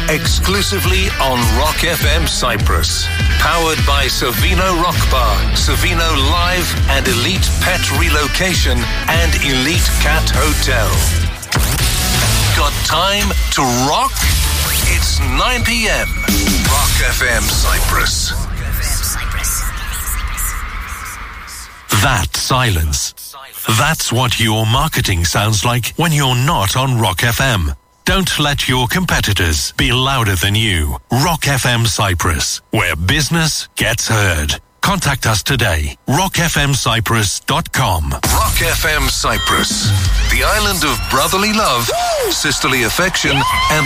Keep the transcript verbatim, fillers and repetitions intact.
exclusively on Rock F M Cyprus. Powered by Savino Rock Bar, Savino Live and Elite Pet Relocation and Elite Cat Hotel. Got time to rock? It's nine p.m. Rock F M Cyprus. That silence. That's what your marketing sounds like when you're not on Rock F M. Don't let your competitors be louder than you. Rock F M Cyprus, where business gets heard. Contact us today. rock f m cyprus dot com. Rock F M Cyprus, the island of brotherly love, sisterly affection, and